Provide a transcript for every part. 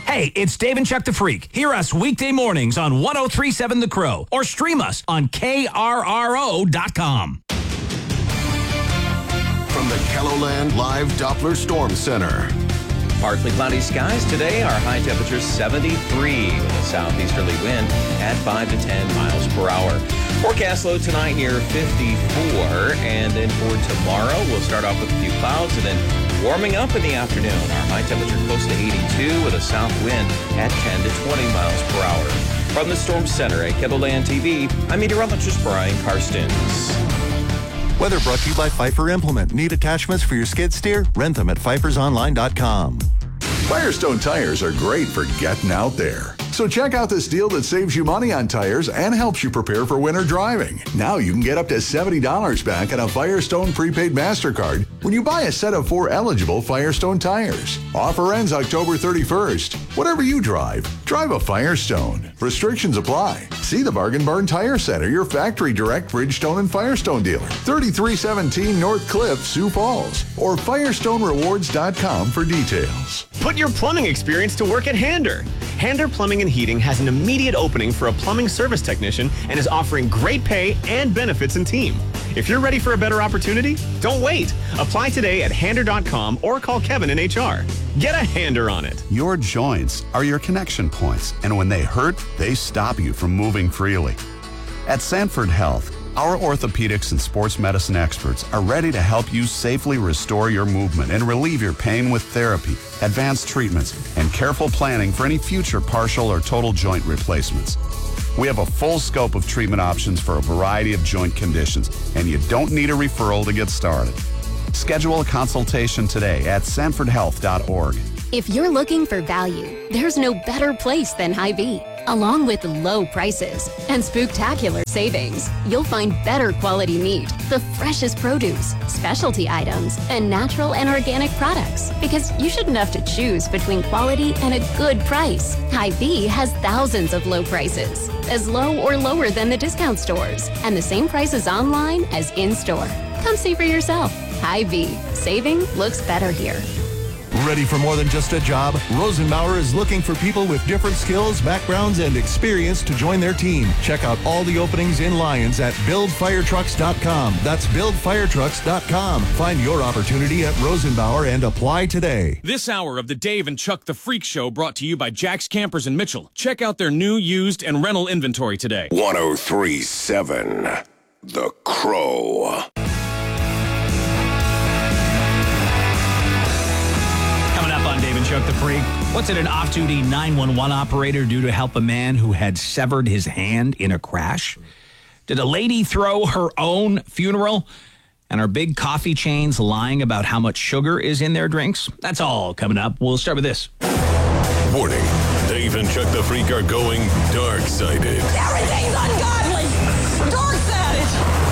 Hey, it's Dave and Chuck the Freak. Hear us weekday mornings on 103.7 The Crow or stream us on KRRO.com. From the KELOLAND Live Doppler Storm Center. Partly cloudy skies today. Our high temperature 73 with a southeasterly wind at 5 to 10 miles per hour. Forecast low tonight near 54. And then for tomorrow, we'll start off with a few clouds and then warming up in the afternoon. Our high temperature close to 82 with a south wind at 10 to 20 miles per hour. From the Storm Center at KELOLAND TV, I'm meteorologist Brian Karstens. Weather brought to you by Pfeiffer Implement. Need attachments for your skid steer? Rent them at pfeiffersonline.com. Firestone tires are great for getting out there. So check out this deal that saves you money on tires and helps you prepare for winter driving. Now you can get up to $70 back on a Firestone prepaid MasterCard when you buy a set of 4 eligible Firestone tires. Offer ends October 31st. Whatever you drive a Firestone. Restrictions apply. See the Bargain Barn Tire Center, your factory direct Bridgestone and Firestone dealer. 3317 North Cliff, Sioux Falls. Or FirestoneRewards.com for details. Put your plumbing experience to work at Hander. Hander Plumbing and Heating has an immediate opening for a plumbing service technician and is offering great pay and benefits in team. If you're ready for a better opportunity, don't wait. Apply today at Hander.com or call Kevin in HR. Get a Hander on it. Your joints are your connection points, and when they hurt, they stop you from moving freely. At Sanford Health, our orthopedics and sports medicine experts are ready to help you safely restore your movement and relieve your pain with therapy, advanced treatments, and careful planning for any future partial or total joint replacements. We have a full scope of treatment options for a variety of joint conditions, and you don't need a referral to get started. Schedule a consultation today at sanfordhealth.org. If you're looking for value, there's no better place than Hy-Vee. Along with low prices and spooktacular savings, you'll find better quality meat, the freshest produce, specialty items, and natural and organic products. Because you shouldn't have to choose between quality and a good price. Hy-Vee has thousands of low prices, as low or lower than the discount stores, and the same prices online as in-store. Come see for yourself. Hy-Vee. Saving looks better here. Ready for more than just a job? Rosenbauer is looking for people with different skills, backgrounds, and experience to join their team. Check out all the openings in Lyons at buildfiretrucks.com. That's buildfiretrucks.com. Find your opportunity at Rosenbauer and apply today. This hour of the Dave and Chuck the Freak Show brought to you by Jack's Campers in Mitchell. Check out their new, used, and rental inventory today. 103.7 The Crow. On Dave and Chuck the Freak. What did an off-duty 911 operator do to help a man who had severed his hand in a crash? Did a lady throw her own funeral? And are big coffee chains lying about how much sugar is in their drinks? That's all coming up. We'll start with this. Warning, Dave and Chuck the Freak are going dark-sided. Everything's ungodly! Dark-sided!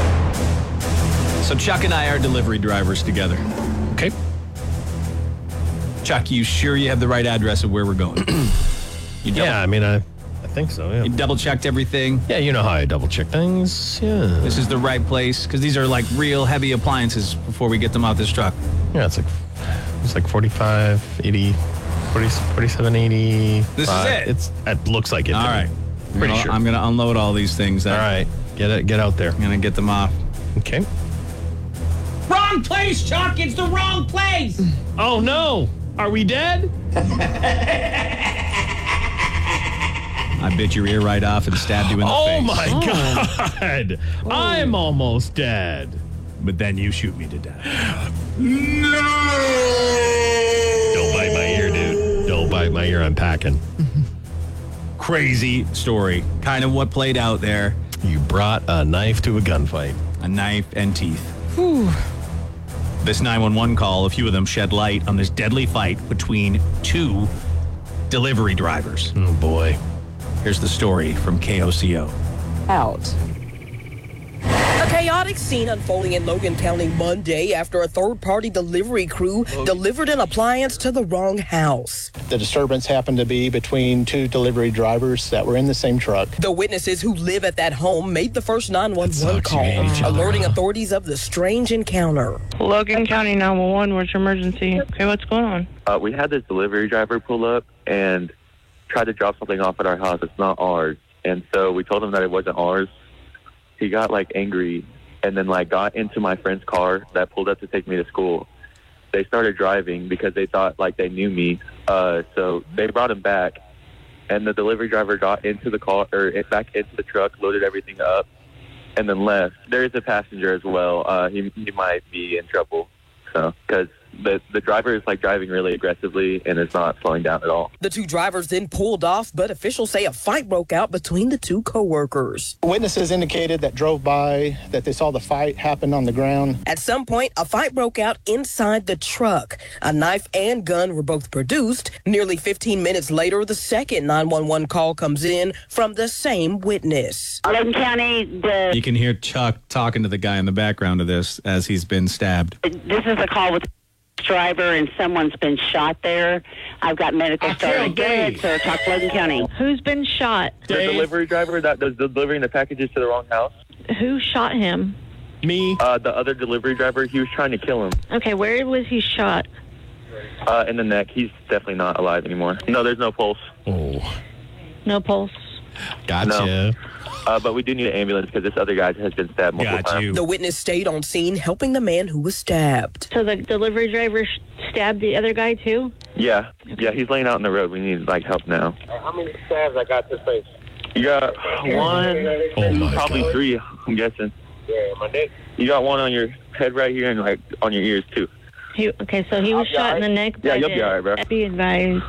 So Chuck and I are delivery drivers together. Okay. Chuck, you sure you have the right address of where we're going? Yeah, I mean, I think so, yeah. You double-checked everything? Yeah, you know how I double-check things, yeah. This is the right place? Because these are like real heavy appliances before we get them out this truck. Yeah, it's like 45, 80, 47, 80. This is it? It looks like it. All right. Pretty sure. I'm going to unload all these things. All right. Get out there. I'm going to get them off. Okay. Wrong place, Chuck! It's the wrong place! Oh, no! Are we dead? I bit your ear right off and stabbed you in the face. Oh, my God. Oh. I'm almost dead. But then you shoot me to death. No! Don't bite my ear, dude. Don't bite my ear. I'm packing. Crazy story. Kind of what played out there. You brought a knife to a gunfight. A knife and teeth. Whew. This 911 call, a few of them shed light on this deadly fight between two delivery drivers. Oh, boy. Here's the story from KOCO. Out. A chaotic scene unfolding in Logan County Monday after a third-party delivery crew delivered an appliance to the wrong house. The disturbance happened to be between two delivery drivers that were in the same truck. The witnesses who live at that home made the first 911 call, alerting authorities of the strange encounter. Logan County 911, what's your emergency? Okay, what's going on? We had this delivery driver pull up, and tried to drop something off at our house. It's not ours. And so we told him that it wasn't ours. He got, like, angry and then, like, got into my friend's car that pulled up to take me to school. They started driving because they thought, like, they knew me. So they brought him back, and the delivery driver got into the car, or back into the truck, loaded everything up, and then left. There is a passenger as well. He might be in trouble, so, because the driver is, like, driving really aggressively and is not slowing down at all. The two drivers then pulled off, but officials say a fight broke out between the two co-workers. Witnesses indicated that drove by that they saw the fight happen on the ground. At some point, a fight broke out inside the truck. A knife and gun were both produced. Nearly 15 minutes later, the second 911 call comes in from the same witness. Logan County, You can hear Chuck talking to the guy in the background of this as he's been stabbed. this is a call with driver and someone's been shot there. I've got medical started. Go ahead, sir. Talk to Logan County. Who's been shot? The delivery driver that was delivering the packages to the wrong house. Who shot him? Me. The other delivery driver, he was trying to kill him. Okay, where was he shot? In the neck. He's definitely not alive anymore. No, there's no pulse. Oh. No pulse? Gotcha. No. But we do need an ambulance because this other guy has been stabbed multiple times. The witness stayed on scene helping the man who was stabbed. So the delivery driver stabbed the other guy too? Yeah. Yeah, he's laying out in the road. We need, like, help now. How many stabs I got this face? You got one, probably three, I'm guessing. Yeah, my neck. You got one on your head right here and, like, on your ears, too. Okay, so he was shot in the neck. Yeah, you'll be all right, bro. Be advised,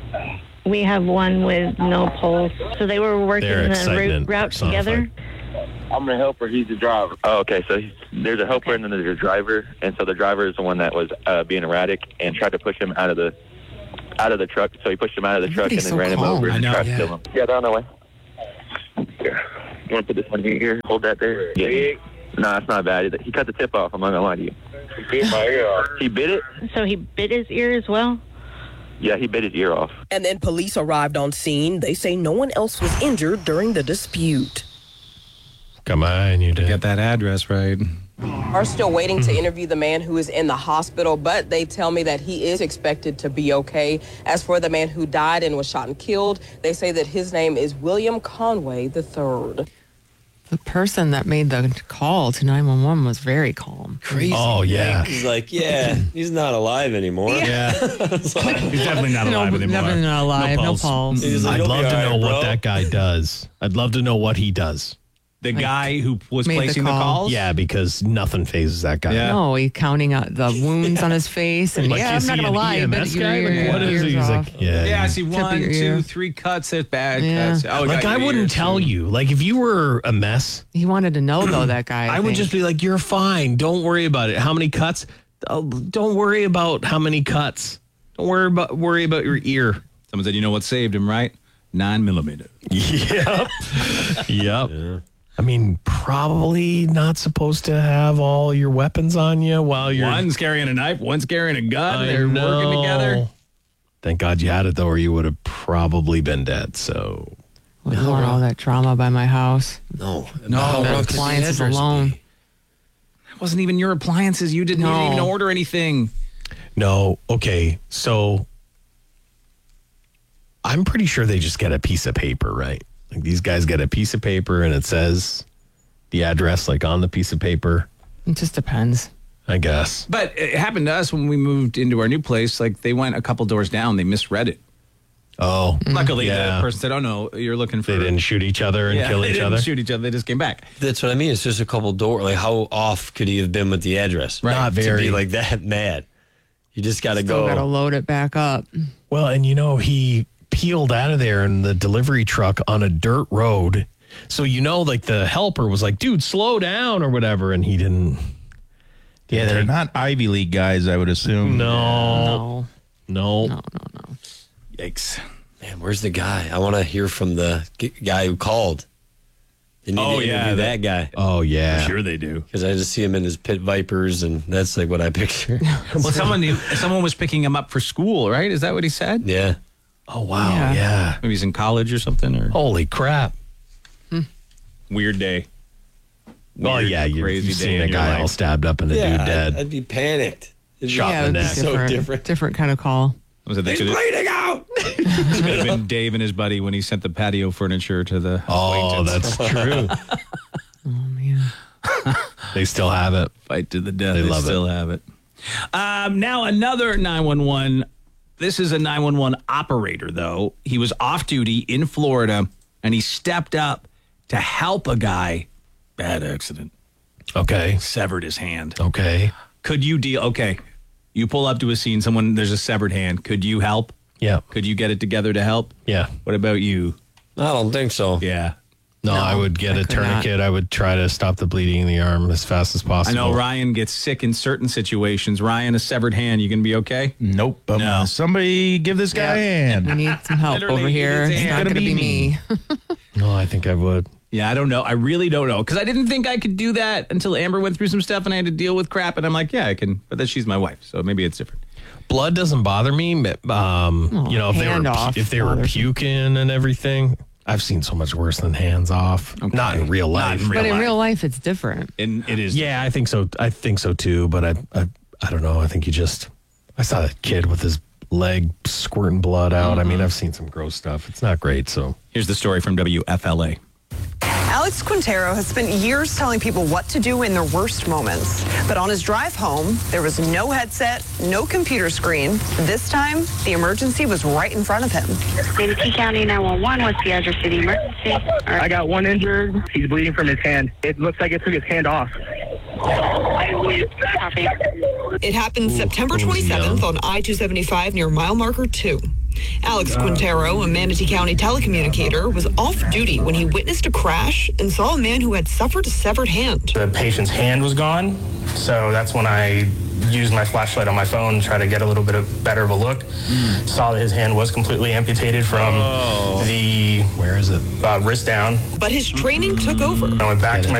we have one with no pulse. So they were working the route together? I'm the helper. He's the driver. Oh, okay. So there's a helper and then there's a driver. And so the driver is the one that was being erratic and tried to push him out of the truck. So he pushed him out of the truck and then ran him over and tried to kill him. Yeah, they're on their way. Here. You want to put this one here? Hold that there. Yeah. No, it's not bad. He cut the tip off. I'm not going to lie to you. He bit my ear off. He bit it? So he bit his ear as well? Yeah, he bit his ear off. And then police arrived on scene. They say no one else was injured during the dispute. Come on, you did. Get that address right. Are still waiting to interview the man who is in the hospital, but they tell me that he is expected to be okay. As for the man who died and was shot and killed, they say that his name is William Conway III. The person that made the call to 911 was very calm. Crazy. Oh, yeah. He's like, yeah, he's not alive anymore. Yeah. He's definitely not alive anymore. Definitely not alive. No pulse. I'd love to know what that guy does. I'd love to know what he does. The guy who was placing the calls? Yeah, because nothing phases that guy. Yeah. No, he's counting out the wounds on his face. And like, yeah, I'm not going to lie. But what is he? He's like, yeah, I see 1, 2, 3 cuts at bad cuts. Oh, like, I wouldn't tell you. Like, if you were a mess. He wanted to know, though, that guy. I would just be like, you're fine. Don't worry about it. How many cuts? Don't worry about how many cuts. Don't worry about your ear. Someone said, you know what saved him, right? 9mm. Yep. Yep. Yeah. I mean, probably not supposed to have all your weapons on you while you're... One's carrying a knife, one's carrying a gun. They're working together. Thank God you had it, though, or you would have probably been dead, so... I don't want all that drama by my house. No. The appliances alone. That wasn't even your appliances. You didn't even order anything. No. Okay, so... I'm pretty sure they just get a piece of paper, right? Like these guys get a piece of paper and it says the address like on the piece of paper. It just depends. I guess. But it happened to us when we moved into our new place. Like they went a couple doors down. They misread it. Oh. Luckily, the person said, oh, no, you're looking for... They didn't shoot each other and kill each other? They didn't shoot each other. They just came back. That's what I mean. It's just a couple doors. Like, how off could he have been with the address? Right. Not very. To be like that mad. You just got to go. Still got to load it back up. Well, and he peeled out of there in the delivery truck on a dirt road. So, like the helper was like, dude, slow down or whatever. And he didn't. Yeah, they're not Ivy League guys, I would assume. No. Yikes. Man, where's the guy? I want to hear from the guy who called. They need to interview that guy. Oh, yeah. I'm sure they do. Because I just see him in his pit vipers, and that's like what I picture. Well, someone was picking him up for school, right? Is that what he said? Yeah. Oh, wow. Yeah. Maybe he's in college or something. Or holy crap. Weird day. Well, yeah, crazy you've seen a guy all stabbed up and a dude dead. I'd be panicked. Shot in the neck. So different. Different kind of call. Was it He's bleeding out! This could have been Dave and his buddy when he sent the patio furniture to the that's true. Oh, man. They still have it. Fight to the death. They They love still have it. Now another 911. This is a 911 operator, though. He was off duty in Florida, and he stepped up to help a guy. Bad accident. Okay. Severed his hand. Okay. Could you deal? Okay. You pull up to a scene, there's a severed hand. Could you help? Yeah. Could you get it together to help? Yeah. What about you? I don't think so. Yeah. No, I would get a tourniquet. I would try to stop the bleeding in the arm as fast as I possible. know Ryan gets sick in certain situations. Ryan, a severed hand, you going to be okay? Nope. No. Somebody give this guy a hand. We need some help Literally, over here. it's It's not gonna going to be be me. No, I think I would. Yeah, I don't know. I really don't know. Because I didn't think I could do that until Amber went through some stuff and I had to deal with crap. And I'm like, yeah, I can. But then she's my wife, so maybe it's different. Blood doesn't bother me. But, if they were puking and everything. I've seen so much worse than hands off. Okay. Not in real life. But in real life, it's different. And it is. Yeah, I think so. I think so too. But I don't know. I think I saw that kid with his leg squirting blood out. I mean, I've seen some gross stuff. It's not great. So here's the story from WFLA. Alex Quintero has spent years telling people what to do in their worst moments. But on his drive home, there was no headset, no computer screen. This time, the emergency was right in front of him. Manatee County 911, what's the address of the emergency? I got one injured. He's bleeding from his hand. It looks like it took his hand off. It happened September 27th on I-275 near mile marker 2. Alex Quintero, a Manatee County telecommunicator, was off duty when he witnessed a crash and saw a man who had suffered a severed hand. The patient's hand was gone, so that's when I used my flashlight on my phone to try to get a little bit better of a look. Saw that his hand was completely amputated from the where is it? Wrist down. But his training took over. I went back to my